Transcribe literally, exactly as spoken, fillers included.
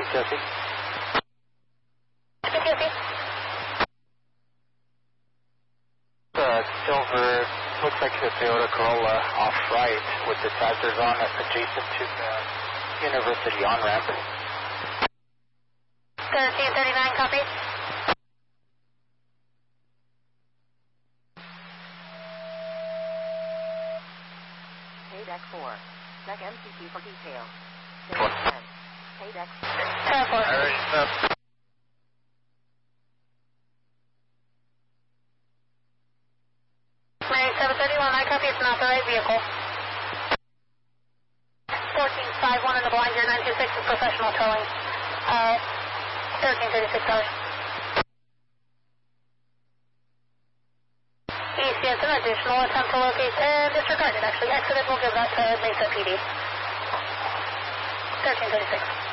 Jesse. Jesse. Uh, silver, looks like a Toyota Corolla off right with the hazards on it adjacent to the University on-ramp. thirteen thirty-nine, copy. Paydeck four. Check M C C for details. Four. ten. Paydeck ten four. Alright, up. Mary seven thirty-one, I copy, it's an authorized vehicle. fourteen five one in the blind, nine two six is professional towing. Uh, thirteen thirty-six dollars. E C S, an additional attempt to locate, uh, disregarded actually. Exited, we'll give that to Mesa P D. thirteen thirty-six.